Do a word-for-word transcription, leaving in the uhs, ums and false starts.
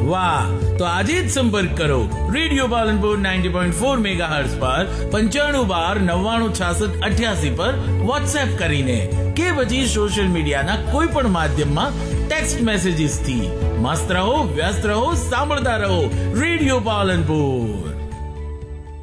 વાહ, તો આજે જ સંપર્ક કરો radio Palanpur ninety point four megahertz પર પંચાણું બાર નવ્વાણું છાસઠ અઠ્યાસી પર વોટ્સએપ કરીને કે પછી સોશિયલ મીડિયાના કોઈ પણ માધ્યમમાં ટેક્સ્ટ મેસેજીસ થી. મસ્ત રહો, વ્યસ્ત રહો, સાંભળતા રહો રેડિયો પાલનપુર.